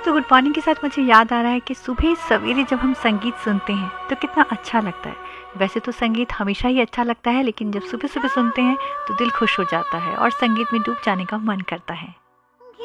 दोस्तों good morning के साथ मुझे याद आ रहा है कि सुबह सवेरे जब हम संगीत सुनते हैं तो कितना अच्छा लगता है। वैसे तो संगीत हमेशा ही अच्छा लगता है, लेकिन जब सुबह सुबह सुनते हैं तो दिल खुश हो जाता है और संगीत में डूब जाने का मन करता है।